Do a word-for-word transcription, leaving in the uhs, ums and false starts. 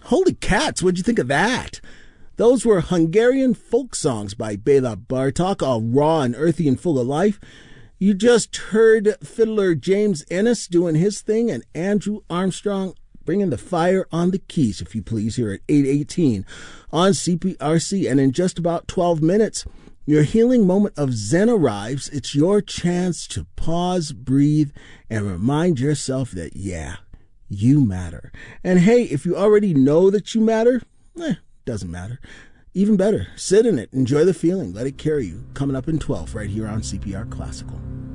Holy cats, what'd you think of that? Those were Hungarian folk songs by Bela Bartok, all raw and earthy and full of life. You just heard fiddler James Ennis doing his thing and Andrew Armstrong bringing the fire on the keys, if you please, here at eight eighteen on C P R C. And in just about twelve minutes, your healing moment of Zen arrives. It's your chance to pause, breathe, and remind yourself that, yeah, you matter. And hey, if you already know that you matter, eh, doesn't matter. Even better, sit in it, enjoy the feeling, let it carry you. Coming up in twelve right here on C P R Classical.